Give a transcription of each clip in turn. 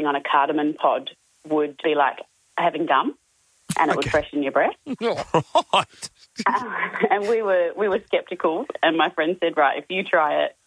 on a cardamom pod would be like having gum, and it would freshen your breath. Right. And we were sceptical, and my friend said, right, if you try it,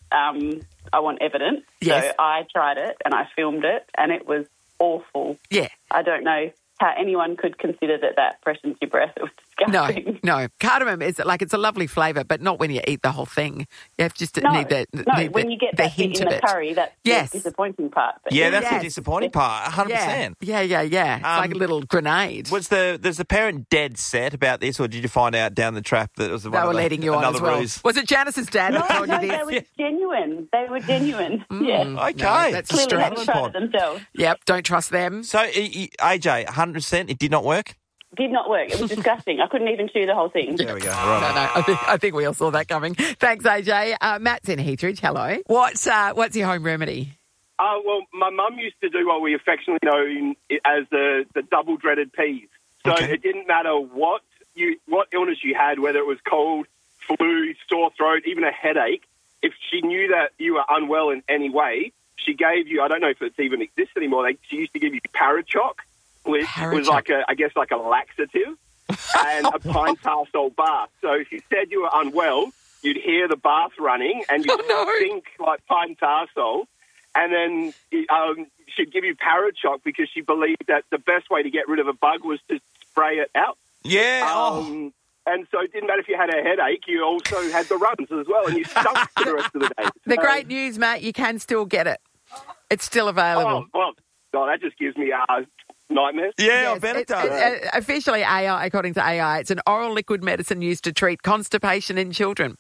I want evidence. Yes. So I tried it and I filmed it, and it was awful. Yeah. I don't know how anyone could consider that freshens your breath. It was disgusting. No. Cardamom is it's a lovely flavour, but not when you eat the whole thing. You have just No, need when you get the that hint bit in of the it. curry, that's Yes. the disappointing part. But Yeah, that's the disappointing part, 100%. Yeah. It's like a little grenade. Was the parent dead set about this, or did you find out down the trap that it was They were letting you on as well. Ruse? Was it Janice's dad that told you No, this? they were genuine. They were genuine. Yeah. Okay. No, that's Clearly strange. hadn't tried it themselves. Yep, don't trust them. So, AJ, 100%, it did not work? Did not work. It was disgusting. I couldn't even chew the whole thing. There we go. Right. No, I think we all saw that coming. Thanks, AJ. Matt's in Heathridge. Hello. What's your home remedy? Well, my mum used to do what we affectionately know as the double-dreaded peas. So it didn't matter what illness you had, whether it was cold, flu, sore throat, even a headache. If she knew that you were unwell in any way, she gave you, I don't know if it even exists anymore, she used to give you Parachoc, which was like a laxative, and a pine tar salt bath. So if you said you were unwell, you'd hear the bath running and you'd think like pine tar salt. And then she'd give you Parachoc because she believed that the best way to get rid of a bug was to spray it out. Yeah. And so it didn't matter if you had a headache, you also had the runs as well, and you stunk for the rest of the day. The great news, Matt, you can still get it. It's still available. That just gives me nightmares. Yeah, I bet it does. Officially, according to AI, it's an oral liquid medicine used to treat constipation in children.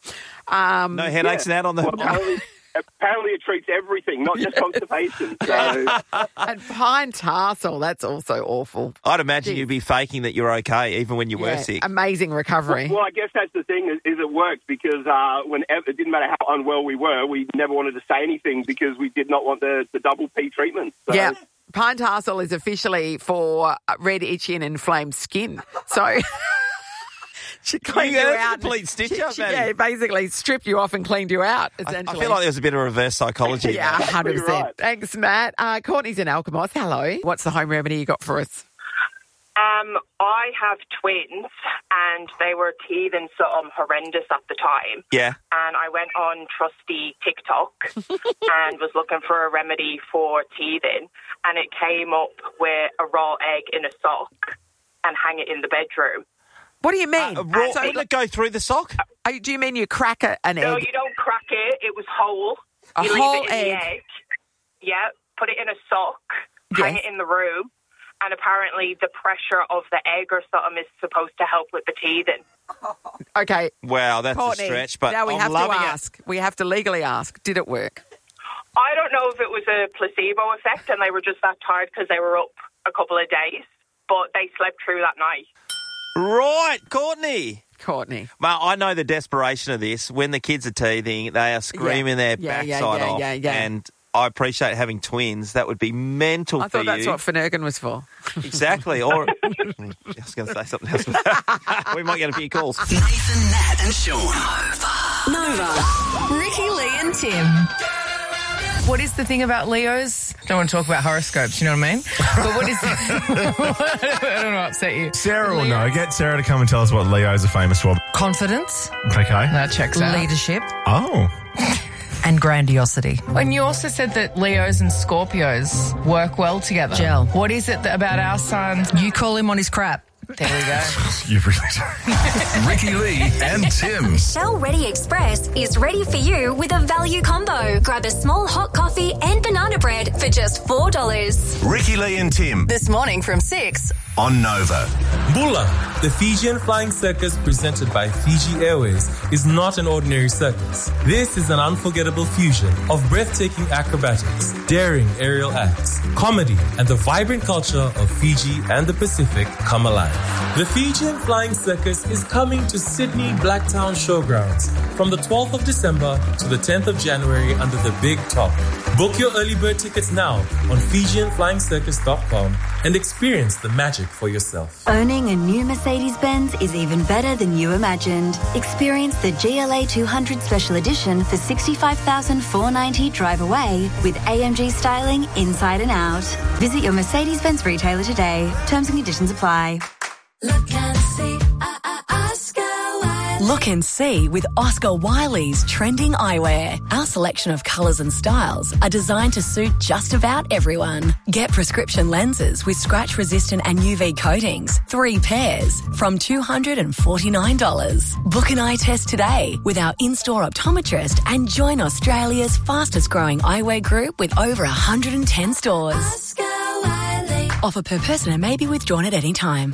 No headaches and out on the... Well, apparently it treats everything, not just constipation. So. And pine tarsal, that's also awful. I'd imagine you'd be faking that you're okay even when you were sick. Amazing recovery. Well, I guess that's the thing is it worked because whenever it didn't matter how unwell we were, we never wanted to say anything because we did not want the double P treatment. So. Yeah. Pine tarsal is officially for red, itchy and inflamed skin. So... She cleaned you out. Complete stitch-up, yeah, basically stripped you off and cleaned you out, essentially. I feel like there was a bit of reverse psychology. Yeah, 100%. Right. Thanks, Matt. Courtney's in Alkimos. Hello. What's the home remedy you got for us? I have twins, and they were teething something horrendous at the time. Yeah. And I went on trusty TikTok and was looking for a remedy for teething, and it came up with a raw egg in a sock and hang it in the bedroom. What do you mean? Wouldn't it go through the sock? Do you mean you crack an egg? No, you don't crack it. It was whole. A you whole leave it in the egg. Yeah, put it in a sock, hang it in the room, and apparently the pressure of the egg or something is supposed to help with the teething. Okay. Wow, that's Courtney, a stretch, but now we I'm have to loving ask. We have to legally ask, did it work? I don't know if it was a placebo effect and they were just that tired because they were up a couple of days, but they slept through that night. Right, Courtney. Well, I know the desperation of this. When the kids are teething, they are screaming their backside off. And I appreciate having twins. That would be mental for you. I thought that's what Finnegan was for. Exactly. Or I was going to say something else. We might get a few calls. Nathan, Nat and Sean. Nova. Ricky, Lee and Tim. What is the thing about Leos? Don't want to talk about horoscopes, you know what I mean? But what is I don't want to upset you. Sarah will know. Get Sarah to come and tell us what Leos are famous for. Confidence. Okay. That checks out. Leadership. Oh. And grandiosity. And you also said that Leos and Scorpios work well together. Gel. What is it about our son? You call him on his crap. There we go. You really do. Ricky Lee and Tim. Shell Ready Express is ready for you with a value combo. Grab a small hot coffee and banana bread for just $4. Ricky Lee and Tim. This morning from 6 on Nova. Bula, the Fijian Flying Circus presented by Fiji Airways, is not an ordinary circus. This is an unforgettable fusion of breathtaking acrobatics, daring aerial acts, comedy, and the vibrant culture of Fiji and the Pacific come alive. The Fijian Flying Circus is coming to Sydney Blacktown Showgrounds from the 12th of December to the 10th of January under the Big Top. Book your early bird tickets now on FijianFlyingCircus.com and experience the magic for yourself. Owning a new Mercedes-Benz is even better than you imagined. Experience the GLA 200 Special Edition for $65,490 drive away with AMG styling inside and out. Visit your Mercedes-Benz retailer today. Terms and conditions apply. Look and see, Look and see with Oscar Wiley's trending eyewear. Our selection of colours and styles are designed to suit just about everyone. Get prescription lenses with scratch-resistant and UV coatings, 3 pairs, from $249. Book an eye test today with our in-store optometrist and join Australia's fastest-growing eyewear group with over 110 stores. Oscar Wiley. Offer per person and may be withdrawn at any time.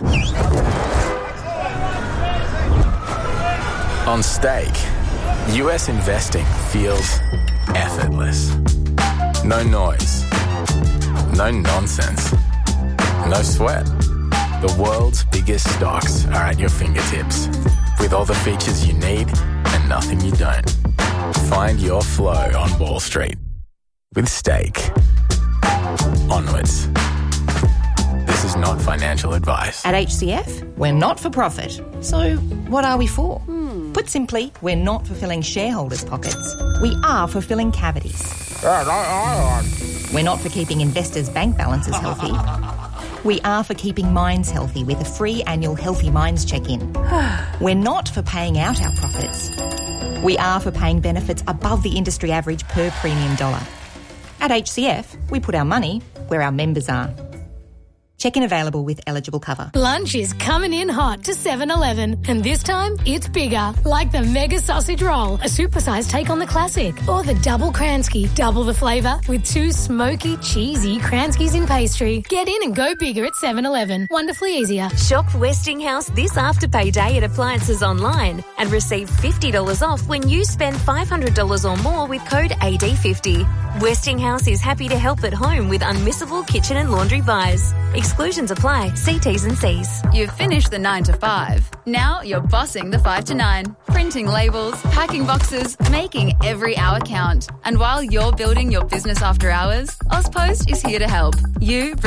On Stake, US investing feels effortless. No noise, no nonsense, no sweat. The world's biggest stocks are at your fingertips, with all the features you need and nothing you don't. Find your flow on Wall Street with Stake. Onwards. This is not financial advice. At HCF, we're not for profit. So what are we for? Put simply, we're not for filling shareholders' pockets. We are for filling cavities. We're not for keeping investors' bank balances healthy. We are for keeping minds healthy with a free annual Healthy Minds check-in. We're not for paying out our profits. We are for paying benefits above the industry average per premium dollar. At HCF, we put our money where our members are. Check-in available with eligible cover. Lunch is coming in hot to 7-Eleven, and this time it's bigger. Like the Mega Sausage Roll, a supersized take on the classic. Or the Double Kransky, double the flavour with 2 smoky, cheesy Kranskys in pastry. Get in and go bigger at 7-Eleven. Wonderfully easier. Shop Westinghouse this Afterpay Day at Appliances Online and receive $50 off when you spend $500 or more with code AD50. Westinghouse is happy to help at home with unmissable kitchen and laundry buys. Exclusions apply. See T's and C's. You've finished the 9 to 5. Now you're bossing the 5 to 9. Printing labels, packing boxes, making every hour count. And while you're building your business after hours, Ozpost is here to help. You bring